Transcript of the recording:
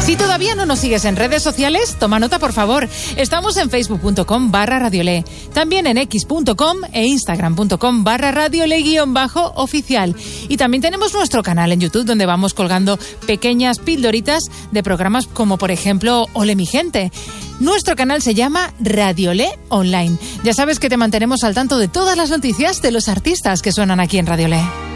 Si todavía no nos sigues en redes sociales, toma nota por favor. Estamos en facebook.com/radiole, también en x.com e instagram.com/radiole_oficial. Y también tenemos nuestro canal en YouTube donde vamos colgando pequeñas pildoritas de programas como por ejemplo Ole mi gente. Nuestro canal se llama Radiole Online. Ya sabes que te mantenemos al tanto de todas las noticias de los artistas que suenan aquí en Radiole.